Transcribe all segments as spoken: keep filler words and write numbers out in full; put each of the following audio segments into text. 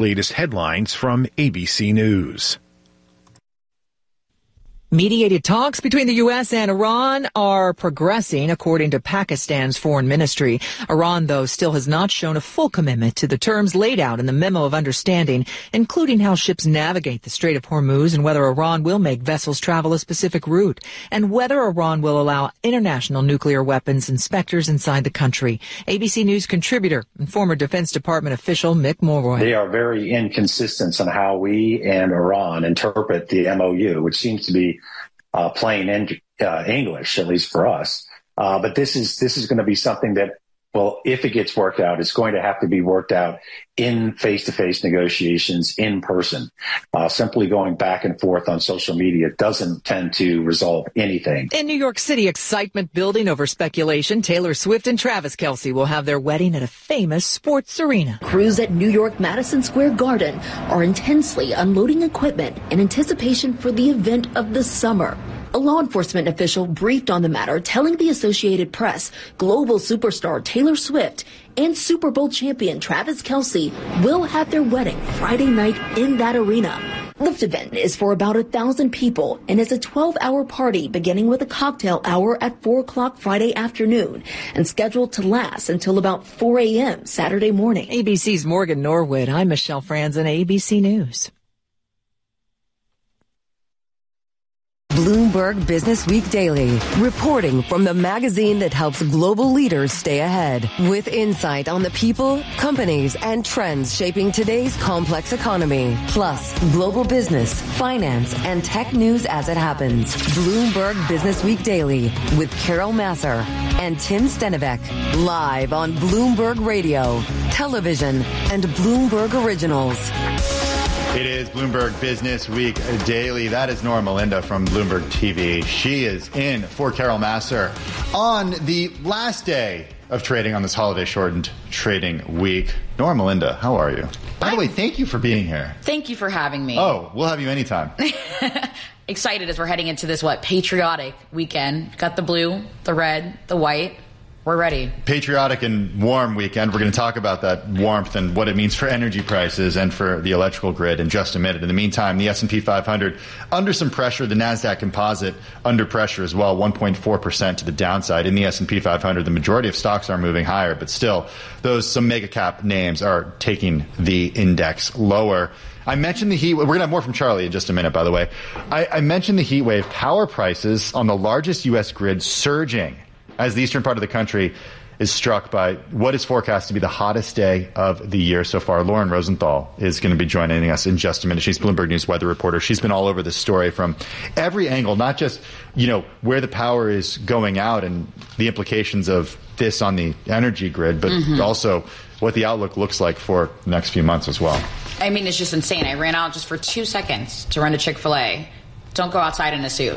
Latest headlines from A B C News. Mediated talks between the U S and Iran are progressing, according to Pakistan's foreign ministry. Iran, though, still has not shown a full commitment to the terms laid out in the memo of understanding, including how ships navigate the Strait of Hormuz and whether Iran will make vessels travel a specific route, and whether Iran will allow international nuclear weapons inspectors inside the country. A B C News contributor and former Defense Department official Mick Mulroy. They are very inconsistent on how we and Iran interpret the M O U, which seems to be Uh, plain in, uh, English, at least for us. Uh, but this is this is going to be something that, well, if it gets worked out, it's going to have to be worked out in face-to-face negotiations in person. Uh, simply going back and forth on social media doesn't tend to resolve anything. In New York City, excitement building over speculation. Taylor Swift and Travis Kelce will have their wedding at a famous sports arena. Crews at New York Madison Square Garden are intensely unloading equipment in anticipation for the event of the summer. A law enforcement official briefed on the matter, telling the Associated Press global superstar Taylor Swift and Super Bowl champion Travis Kelce will have their wedding Friday night in that arena. The event is for about a thousand people and is a twelve-hour party beginning with a cocktail hour at four o'clock Friday afternoon and scheduled to last until about four a.m. Saturday morning. A B C's Morgan Norwood. I'm Michelle Franzen, A B C News. Bloomberg Business Week Daily, reporting from the magazine that helps global leaders stay ahead, with insight on the people, companies, and trends shaping today's complex economy, plus global business, finance, and tech news as it happens. Bloomberg Business Week Daily with Carol Masser and Tim Stenivek, live on Bloomberg Radio, television, and Bloomberg Originals. It is Bloomberg Business Week Daily. That is Nora Melinda from Bloomberg T V. She is in for Carol Masser on the last day of trading on this holiday-shortened trading week. Nora Melinda, how are you? By the way, thank you for being here. Thank you for having me. Oh, we'll have you anytime. Excited as we're heading into this, what, patriotic weekend. Got the blue, the red, the white. We're ready. Patriotic and warm weekend. We're going to talk about that warmth and what it means for energy prices and for the electrical grid in just a minute. In the meantime, the S and P five hundred under some pressure. The NASDAQ composite under pressure as well, one point four percent to the downside. In the S and P five hundred, the majority of stocks are moving higher, but still, those some mega cap names are taking the index lower. I mentioned the heat. We're going to have more from Charlie in just a minute, by the way. I, I mentioned the heat wave. Power prices on the largest U S grid surging as the eastern part of the country is struck by what is forecast to be the hottest day of the year so far. Lauren Rosenthal is going to be joining us in just a minute. She's Bloomberg News weather reporter. She's been all over this story from every angle, not just, you know, where the power is going out and the implications of this on the energy grid, but mm-hmm. also what the outlook looks like for the next few months as well. I mean, it's just insane. I ran out just for two seconds to run to Chick-fil-A. Don't go outside in a suit.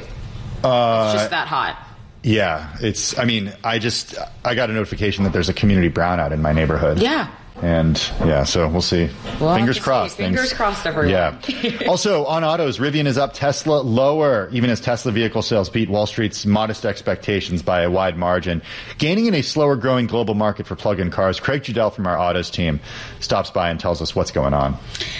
Uh, it's just that hot. Yeah, it's, I mean, I just, I got a notification that there's a community brownout in my neighborhood. Yeah. And yeah, so we'll see. We'll Fingers crossed. Fingers things. crossed, everyone. Yeah. Also, on autos, Rivian is up, Tesla lower, even as Tesla vehicle sales beat Wall Street's modest expectations by a wide margin. Gaining in a slower growing global market for plug-in cars, Craig Judell from our autos team stops by and tells us what's going on.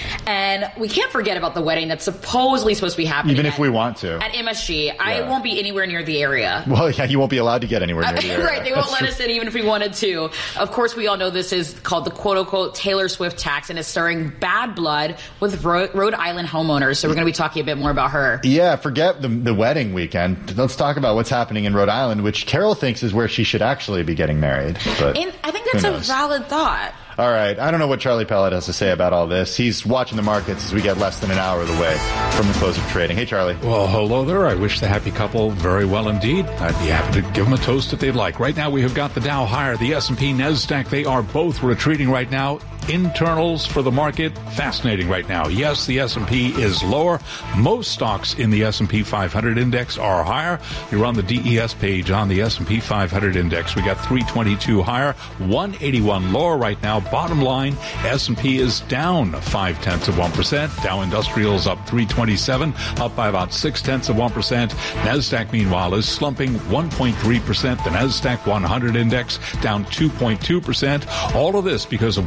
And we can't forget about the wedding that's supposedly supposed to be happening. Even at, if we want to. At M S G. Yeah. I won't be anywhere near the area. Well, yeah, you won't be allowed to get anywhere near the area. Right, they won't let us in even if we wanted to. Of course, we all know this is called the quote-unquote Taylor Swift tax, and it's stirring bad blood with Rhode, Rhode Island homeowners. So we're going to be talking a bit more about her. Yeah, forget the, the wedding weekend. Let's talk about what's happening in Rhode Island, which Carol thinks is where she should actually be getting married. But and I think that's a valid thought. All right. I don't know what Charlie Pellet has to say about all this. He's watching the markets as we get less than an hour of the way from the close of trading. Hey, Charlie. Well, hello there. I wish the happy couple very well indeed. I'd be happy to give them a toast if they'd like. Right now, we have got the Dow higher, the S and P, NASDAQ. They are both retreating right now. Internals for the market, fascinating right now. Yes, the S and P is lower. Most stocks in the S and P five hundred index are higher. You're on the D E S page on the S and P five hundred index. We got three twenty-two higher, one eighty-one lower right now. Bottom line, S and P is down five tenths of one percent. Dow Industrials up three twenty-seven, up by about six tenths of one percent. NASDAQ, meanwhile, is slumping one point three percent. The NASDAQ one hundred index down two point two percent. All of this because of weakness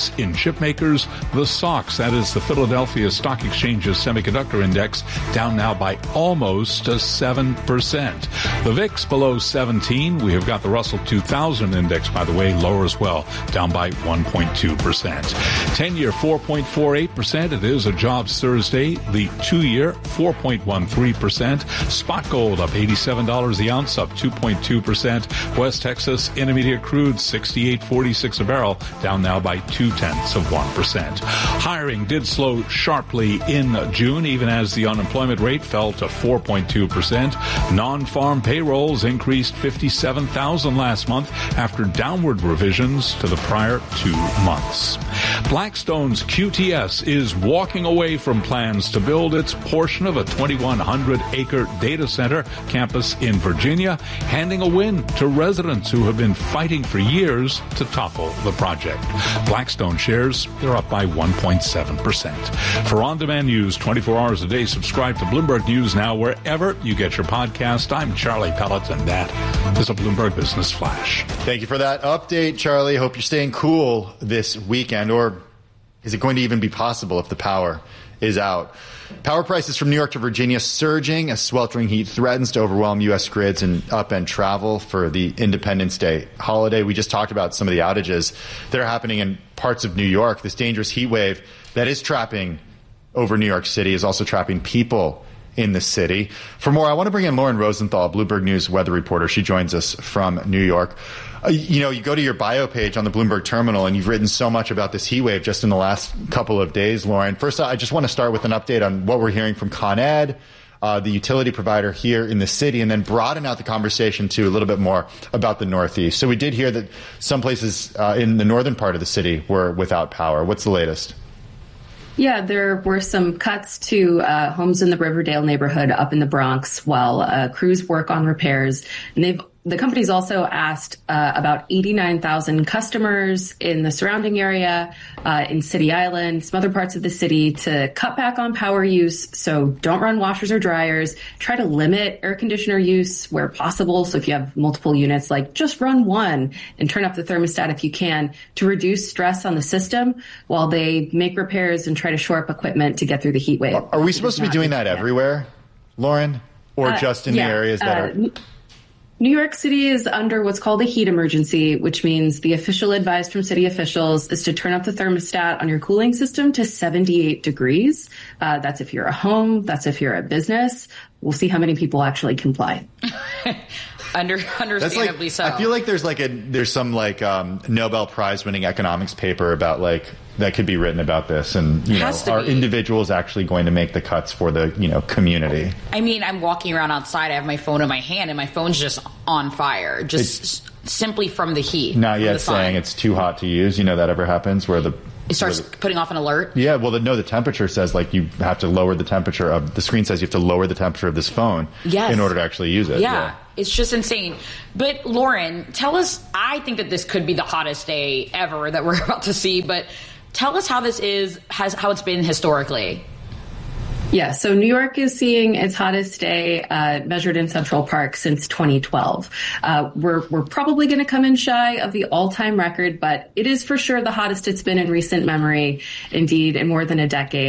weakness in chip makers. The S O X, that is the Philadelphia Stock Exchange's semiconductor index, down now by almost seven percent. The V I X below seventeen. We have got the Russell two thousand index, by the way, lower as well, down by one point two percent. ten-year four point four eight percent. It is a jobs Thursday. The two-year four point one three percent. Spot gold up eighty-seven dollars the ounce, up two point two percent. West Texas Intermediate crude sixty-eight forty-six a barrel, down now by two-tenths of one percent. Hiring did slow sharply in June, even as the unemployment rate fell to four point two percent. Non-farm payrolls increased fifty-seven thousand last month after downward revisions to the prior two months. Blackstone's Q T S is walking away from plans to build its portion of a twenty-one hundred acre data center campus in Virginia, handing a win to residents who have been fighting for years to topple the project. Blackstone shares, they're up by one point seven percent. For on-demand news twenty-four hours a day, subscribe to Bloomberg News Now wherever you get your podcast. I'm Charlie Pellet, and that is a Bloomberg Business Flash. Thank you for that update, Charlie. Hope you're staying cool this weekend, or is it going to even be possible if the power is out? Power prices from New York to Virginia surging as sweltering heat threatens to overwhelm U S grids and upend travel for the Independence Day holiday. We just talked about some of the outages that are happening in parts of New York. This dangerous heat wave that is trapping over New York City is also trapping people in the city. For more, I want to bring in Lauren Rosenthal, Bloomberg News weather reporter. She joins us from New York. Uh, you know, you go to your bio page on the Bloomberg terminal, and you've written so much about this heat wave just in the last couple of days, Lauren. First, I just want to start with an update on what we're hearing from Con Ed, uh, the utility provider here in the city, and then broaden out the conversation to a little bit more about the Northeast. So we did hear that some places uh, in the northern part of the city were without power. What's the latest? Yeah, there were some cuts to uh, homes in the Riverdale neighborhood up in the Bronx while uh, crews work on repairs. And they've the company's also asked uh, about eighty-nine thousand customers in the surrounding area, uh, in City Island, some other parts of the city, to cut back on power use. So don't run washers or dryers. Try to limit air conditioner use where possible. So if you have multiple units, like just run one and turn up the thermostat if you can to reduce stress on the system while they make repairs and try to shore up equipment to get through the heat wave. Are we supposed to be doing that everywhere, Lauren, or uh, just in yeah, the areas that uh, are... New York City is under what's called a heat emergency, which means the official advice from city officials is to turn up the thermostat on your cooling system to seventy-eight degrees. Uh, that's if you're a home. That's if you're a business. We'll see how many people actually comply. Under, understandably like, so. I feel like there's like a there's some like um, Nobel Prize winning economics paper about like that could be written about this, and you know, are be. individuals actually going to make the cuts for the you know community? I mean, I'm walking around outside. I have my phone in my hand, and my phone's just on fire, just it's, simply from the heat. Not yet saying it's too hot to use. You know that ever happens where the It starts the, putting off an alert? Yeah, well, the, no, the temperature says, like, you have to lower the temperature of, the screen says you have to lower the temperature of this phone yes. in order to actually use it. Yeah, yeah, it's just insane. But, Lauren, tell us, I think that this could be the hottest day ever that we're about to see, but tell us how this is, has how it's been historically. Yeah, so New York is seeing its hottest day uh, measured in Central Park since twenty twelve. Uh, we're we're probably going to come in shy of the all-time record, but it is for sure the hottest it's been in recent memory, indeed, in more than a decade.